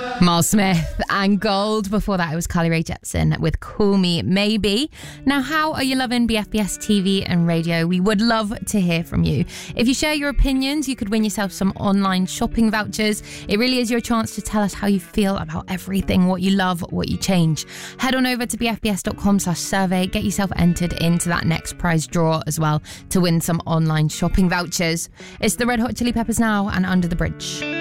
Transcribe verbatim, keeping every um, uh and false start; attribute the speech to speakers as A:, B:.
A: Miles Smith and Gold. Before that, it was Carly Rae Jepsen with Call Me Maybe. Now, how are you loving B F B S T V and radio? We would love to hear from you. If you share your opinions, you could win yourself some online shopping vouchers. It really is your chance to tell us how you feel about everything, what you love, what you change. Head on over to bfbs.com slash survey. Get yourself entered into that next prize draw as well to win some online shopping vouchers. It's the Red Hot Chili Peppers now and Under the Bridge.